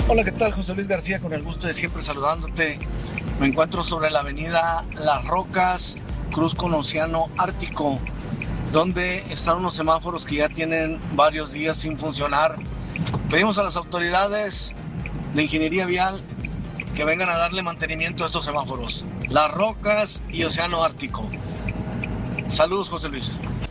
Hola, ¿qué tal? José Luis García, con el gusto de siempre saludándote. Me encuentro sobre la avenida Las Rocas, cruz con Océano Ártico, donde están unos semáforos que ya tienen varios días sin funcionar. Pedimos a las autoridades de ingeniería vial que vengan a darle mantenimiento a estos semáforos, Las Rocas y Océano Ártico. Saludos, José Luis.